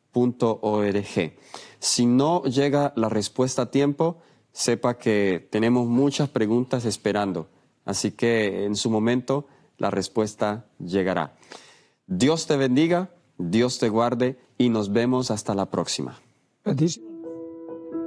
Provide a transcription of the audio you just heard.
Si no llega la respuesta a tiempo, sepa que tenemos muchas preguntas esperando, así que en su momento la respuesta llegará. Dios te bendiga, Dios te guarde y nos vemos hasta la próxima.